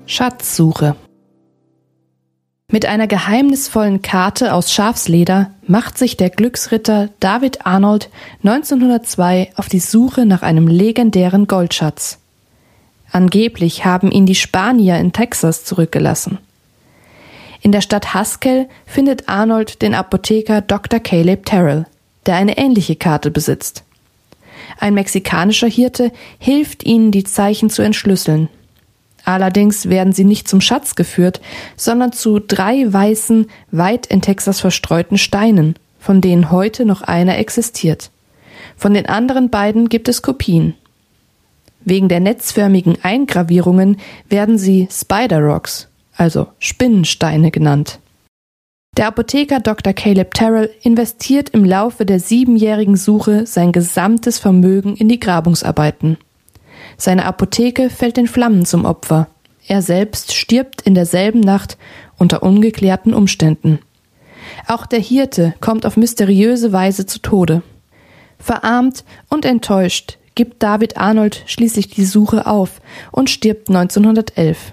Schatzsuche. Mit einer geheimnisvollen Karte aus Schafsleder macht sich der Glücksritter David Arnold 1902 auf die Suche nach einem legendären Goldschatz. Angeblich haben ihn die Spanier in Texas zurückgelassen. In der Stadt Haskell findet Arnold den Apotheker Dr. Caleb Terrell, der eine ähnliche Karte besitzt. Ein mexikanischer Hirte hilft ihnen, die Zeichen zu entschlüsseln. Allerdings werden sie nicht zum Schatz geführt, sondern zu 3 weißen, weit in Texas verstreuten Steinen, von denen heute noch einer existiert. Von den anderen beiden gibt es Kopien. Wegen der netzförmigen Eingravierungen werden sie Spider Rocks, also Spinnensteine, genannt. Der Apotheker Dr. Caleb Terrell investiert im Laufe der 7-jährigen Suche sein gesamtes Vermögen in die Grabungsarbeiten. Seine Apotheke fällt den Flammen zum Opfer. Er selbst stirbt in derselben Nacht unter ungeklärten Umständen. Auch der Hirte kommt auf mysteriöse Weise zu Tode. Verarmt und enttäuscht gibt David Arnold schließlich die Suche auf und stirbt 1911.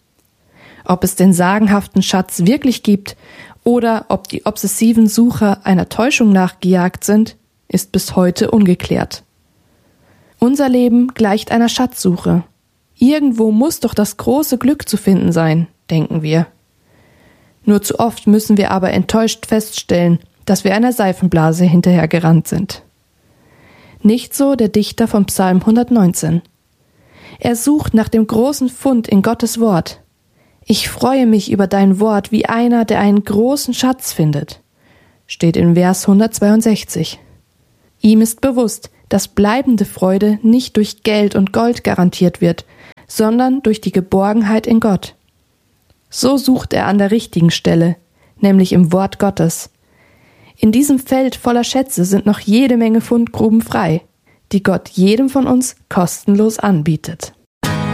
Ob es den sagenhaften Schatz wirklich gibt oder ob die obsessiven Sucher einer Täuschung nachgejagt sind, ist bis heute ungeklärt. Unser Leben gleicht einer Schatzsuche. Irgendwo muss doch das große Glück zu finden sein, denken wir. Nur zu oft müssen wir aber enttäuscht feststellen, dass wir einer Seifenblase hinterhergerannt sind. Nicht so der Dichter vom Psalm 119. Er sucht nach dem großen Fund in Gottes Wort. Ich freue mich über dein Wort wie einer, der einen großen Schatz findet, steht in Vers 162. Ihm ist bewusst, dass bleibende Freude nicht durch Geld und Gold garantiert wird, sondern durch die Geborgenheit in Gott. So sucht er an der richtigen Stelle, nämlich im Wort Gottes. In diesem Feld voller Schätze sind noch jede Menge Fundgruben frei, die Gott jedem von uns kostenlos anbietet.